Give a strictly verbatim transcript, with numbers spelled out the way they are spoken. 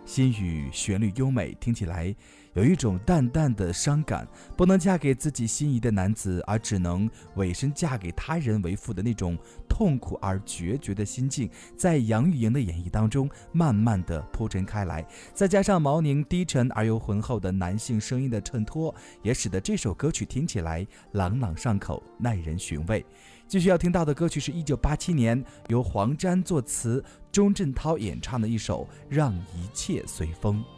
心语旋律优美，听起来有一种淡淡的伤感，不能嫁给自己心仪的男子，而只能委身嫁给他人为妇的那种痛苦而决绝的心境，在杨钰莹的演绎当中慢慢的铺陈开来，再加上毛宁低沉而又浑厚的男性声音的衬托，也使得这首歌曲听起来朗朗上口，耐人寻味。继续要听到的歌曲是一九八七年由黄沾作词，钟镇涛演唱的一首《让一切随风》。